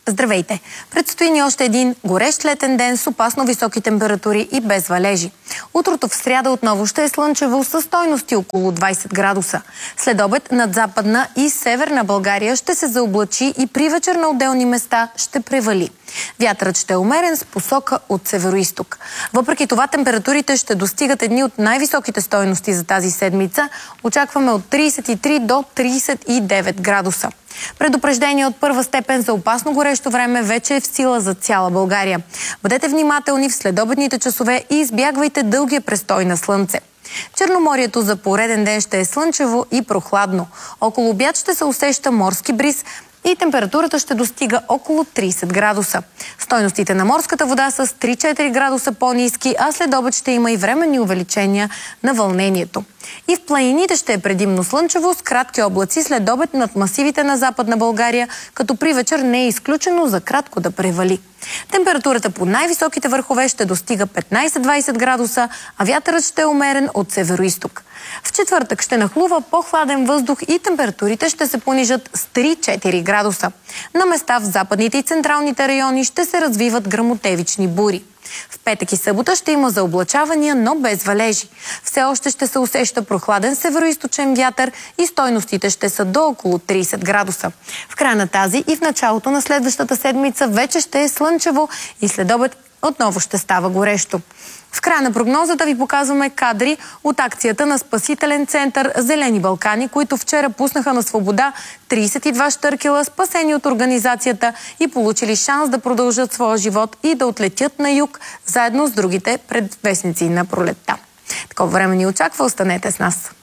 Здравейте! Предстои ни още един горещ летен ден с опасно високи температури и без валежи. Утрото в сряда отново ще е слънчево със стойности около 20 градуса. След обед над Западна и Северна България ще се заоблачи и при вечер на отделни места ще превали. Вятърът ще е умерен с посока от североизток. Въпреки това температурите ще достигат едни от най-високите стойности за тази седмица. Очакваме от 33 до 39 градуса. Предупреждение от първа степен за опасно горещо време вече е в сила за цяла България. Бъдете внимателни в следобедните часове и избягвайте дългия престой на слънце. Черноморието за пореден ден ще е слънчево и прохладно. Около обяд ще се усеща морски бриз и температурата ще достига около 30 градуса. Стойностите на морската вода са с 3-4 градуса по-ниски, а след обед ще има и временни увеличения на вълнението. И в планините ще е предимно слънчево с кратки облаци след обед над масивите на Западна България, като при вечер не е изключено за кратко да превали. Температурата по най-високите върхове ще достига 15-20 градуса, а вятърът ще е умерен от североизток. В четвъртък ще нахлува по-хладен въздух и температурите ще се понижат с 3-4 градуса. На места в западните и централните райони ще се развиват гръмотевични бури. В петък и събота ще има заоблачавания, но без валежи. Все още ще се усеща прохладен североизточен вятър и стойностите ще са до около 30 градуса. В края на тази и в началото на следващата седмица вече ще е слънчево и след обед отново ще става горещо. В края на прогнозата ви показваме кадри от акцията на спасителен център Зелени Балкани, които вчера пуснаха на свобода 32 щъркела, спасени от организацията и получили шанс да продължат своя живот и да отлетят на юг, заедно с другите предвестници на пролетта. Такова време ни очаква, останете с нас.